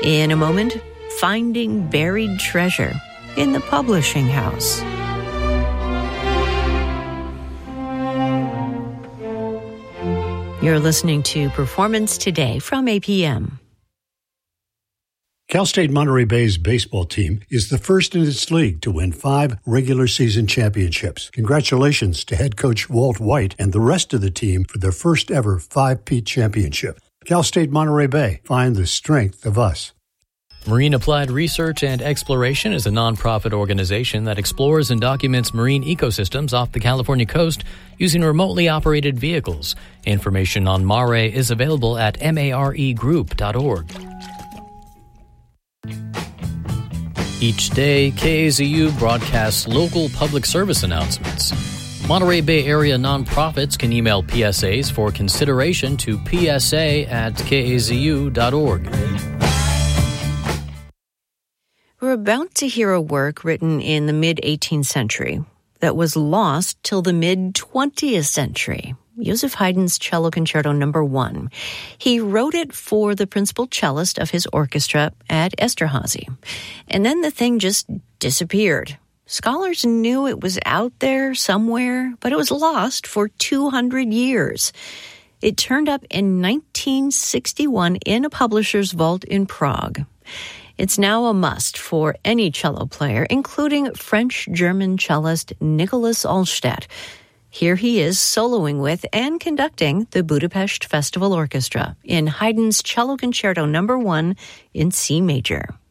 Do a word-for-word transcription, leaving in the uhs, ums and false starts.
In a moment, finding buried treasure in the publishing house. You're listening to Performance Today from A P M. Cal State Monterey Bay's baseball team is the first in its league to win five regular season championships. Congratulations to head coach Walt White and the rest of the team for their first ever five-peat championship. Cal State Monterey Bay, find the strength of us. Marine Applied Research and Exploration is a nonprofit organization that explores and documents marine ecosystems off the California coast using remotely operated vehicles. Information on MARE is available at mare group dot org. Each day, K A Z U broadcasts local public service announcements. Monterey Bay area nonprofits can email P S As for consideration to p s a at k a z u dot org. We're about to hear a work written in the mid-eighteenth century that was lost till the mid-twentieth century. Joseph Haydn's Cello Concerto Number One. He wrote it for the principal cellist of his orchestra at Esterhazy. And then the thing just disappeared. Scholars knew it was out there somewhere, but it was lost for two hundred years. It turned up in nineteen sixty-one in a publisher's vault in Prague. It's now a must for any cello player, including French-German cellist Nicholas Allstedt. Here he is soloing with and conducting the Budapest Festival Orchestra in Haydn's Cello Concerto Number One in C major.